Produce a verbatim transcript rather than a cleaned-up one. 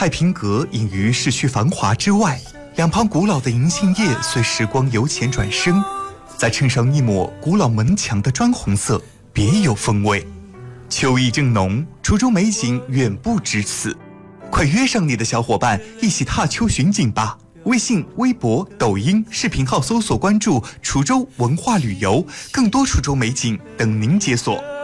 太平阁隐于市区繁华之外，两旁古老的银杏叶随时光由浅转深，再衬上一抹古老门墙的砖红色，别有风味。秋意正浓，滁州美景远不止此。快约上你的小伙伴一起踏秋寻景吧！微信、微博、抖音视频号搜索关注滁州文化旅游，更多滁州美景等您解锁。